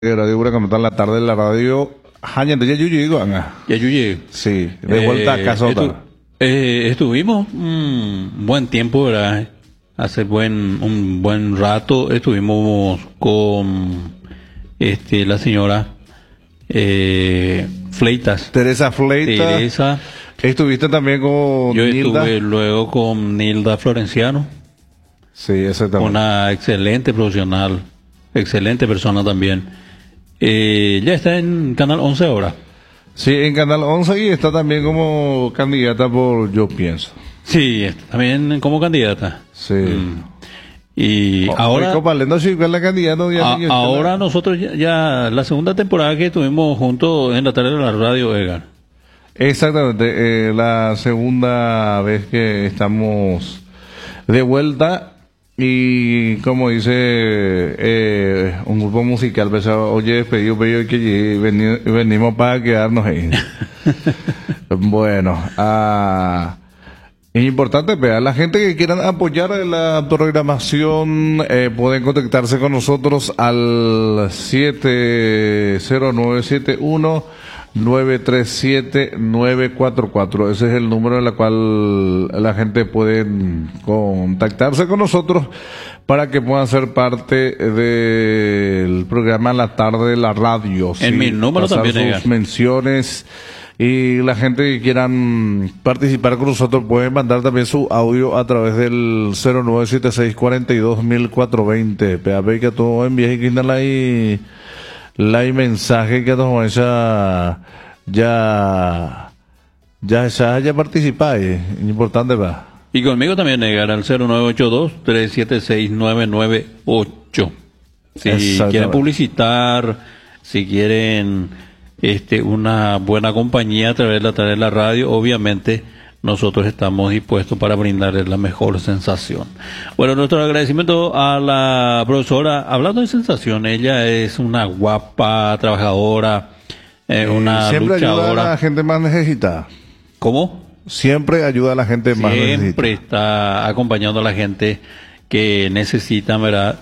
Radio Huracán en la tarde de la radio. Haña de Yayuyi, Yayuyi. Sí, de vuelta a casa. Estuvimos un buen tiempo, ¿verdad? Hace un buen rato estuvimos con la señora Fleitas. Teresa Fleitas. Teresa. Estuviste también con Yo Nilda. Estuve luego con Nilda Florenciano. Sí, exactamente. Una excelente profesional, excelente persona también. Ya está en Canal 11 ahora. Sí, en Canal 11 y está también como candidata por Yo Pienso. Sí, está también como candidata. Sí. Y ahora ahora nosotros ya la segunda temporada que estuvimos juntos en la tarde de la radio, Edgar. Exactamente, la segunda vez que estamos de vuelta. Y como dice un grupo musical, oye, pedido que venimos para quedarnos ahí. Bueno, es importante, pero la gente que quieran apoyar la programación pueden contactarse con nosotros al 70971-937-944. Ese es el número en el cual la gente puede contactarse con nosotros para que puedan ser parte del programa La Tarde de la Radio. En mi número también, sus menciones. Y la gente que quieran participar con nosotros pueden mandar también su audio a través del 0976-42-1420. PAP que todo envíe y que la mensaje que nos ya participáis. Importante va. Y conmigo también llegar al 0982-376-998. Si quieren publicitar, si quieren una buena compañía a través de la radio, obviamente nosotros estamos dispuestos para brindarles la mejor sensación. Bueno, nuestro agradecimiento a la profesora. Hablando de sensación, ella es una guapa trabajadora, una siempre luchadora. Ayuda a la gente más necesitada. ¿Cómo? Siempre ayuda a la gente más necesitada. Siempre está acompañando a la gente que necesita, ¿verdad?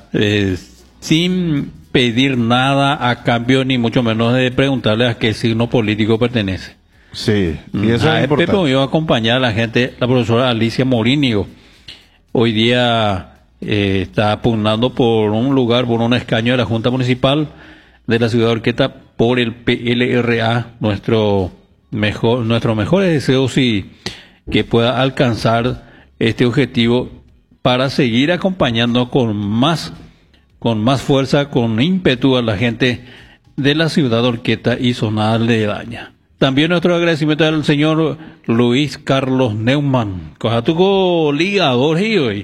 Sin pedir nada a cambio, ni mucho menos de preguntarle a qué signo político pertenece. Sí, y eso es importante. Pepe iba a acompañar a la gente, la profesora Alicia Morínigo. Hoy día está pugnando por un lugar, por un escaño de la Junta Municipal de la Ciudad de Orqueta por el PLRA. Nuestro mejor deseo, sí, que pueda alcanzar este objetivo para seguir acompañando con más fuerza, con ímpetu a la gente de la ciudad de Orqueta y zona aledaña. También nuestro agradecimiento al señor Luis Carlos Neumann. Cojatuco ligador hoy.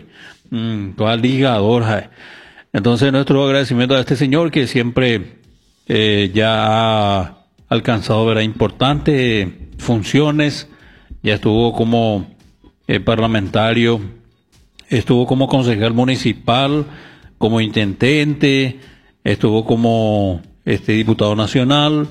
Ligador. Entonces nuestro agradecimiento a este señor que siempre ya ha alcanzado, ¿verdad?, importantes funciones. Ya estuvo como parlamentario, estuvo como concejal municipal, como intendente, estuvo como diputado nacional.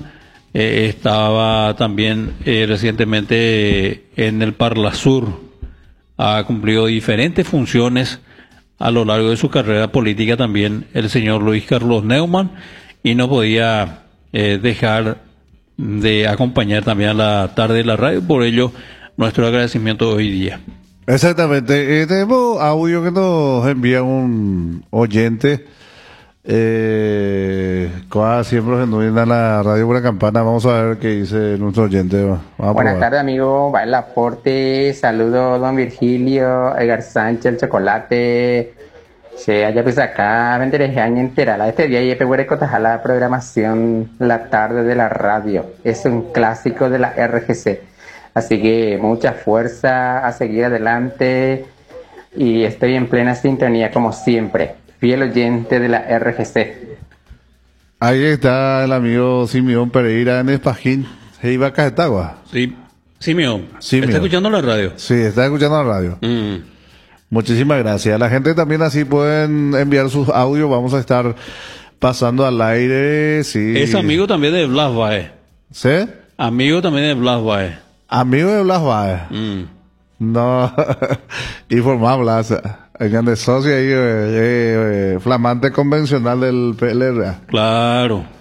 Estaba también recientemente en el Parlasur. Ha cumplido diferentes funciones a lo largo de su carrera política también el señor Luis Carlos Neumann, y no podía dejar de acompañar también a la tarde de la radio. Por ello, nuestro agradecimiento hoy día. Exactamente. Tenemos audio que nos envía un oyente. Siempre se nos viene a la radio por la campana. Vamos a ver qué dice nuestro oyente. Buenas tardes, amigo. Va el aporte. Saludos, don Virgilio, Edgar Sánchez, el chocolate. Se haya pues acá, venderé año entera. Este día y puede cotajar la programación La Tarde de la Radio. Es un clásico de la RGC. Así que mucha fuerza a seguir adelante. Y estoy en plena sintonía como siempre. Fiel oyente de la RGC. Ahí está el amigo Simeón Pereira en Espajín. Se iba a Cajetagua. Sí, Simeón. ¿Está escuchando la radio? Sí, está escuchando la radio. Muchísimas gracias. La gente también así pueden enviar sus audios. Vamos a estar pasando al aire. Sí. Es amigo también de Blas Baez. ¿Sí? Amigo también de Blas Baez. Amigo de Blas Baez. No, informa Blas. El de socio ahí, flamante convencional del PLR. Claro.